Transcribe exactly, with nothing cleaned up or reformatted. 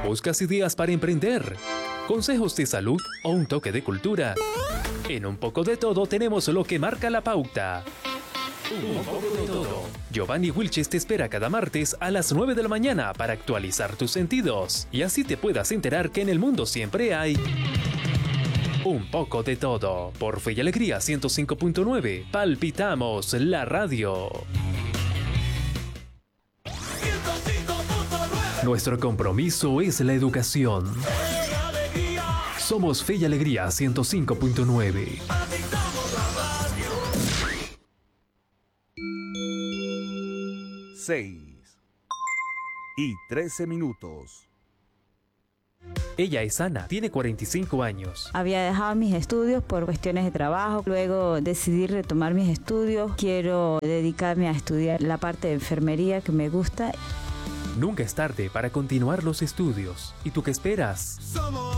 ¿Buscas ideas para emprender? ¿Consejos de salud o un toque de cultura? En Un Poco de Todo tenemos lo que marca la pauta. Un poco de todo. Giovanni Wilches te espera cada martes a las nueve de la mañana para actualizar tus sentidos y así te puedas enterar que en el mundo siempre hay un poco de todo. Por Fe y Alegría ciento cinco punto nueve, palpitamos la radio. Nuestro compromiso es la educación. Somos Fe y Alegría ciento cinco punto nueve. seis y trece minutos. Ella es Ana, tiene cuarenta y cinco años. Había dejado mis estudios por cuestiones de trabajo, luego decidí retomar mis estudios. Quiero dedicarme a estudiar la parte de enfermería que me gusta. Nunca es tarde para continuar los estudios. ¿Y tú qué esperas? Somos